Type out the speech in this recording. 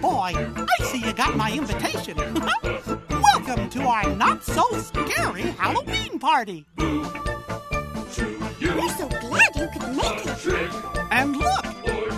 boy, I see you got my invitation. Welcome to our not-so-scary Halloween party. We're so glad you could make it. And look,